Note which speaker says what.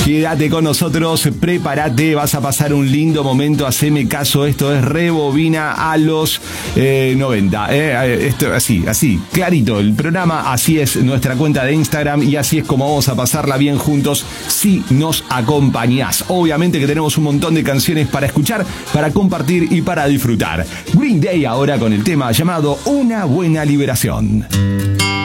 Speaker 1: Quédate con nosotros, prepárate, vas a pasar un lindo momento, haceme caso, esto es Rebobina a los 90. Esto así, clarito, el programa, así es nuestra cuenta de Instagram y así es como vamos a pasarla bien juntos si nos acompañás. Obviamente que tenemos un montón de canciones para escuchar, para compartir y para disfrutar. Green Day ahora con el tema llamado Una Buena Liberación.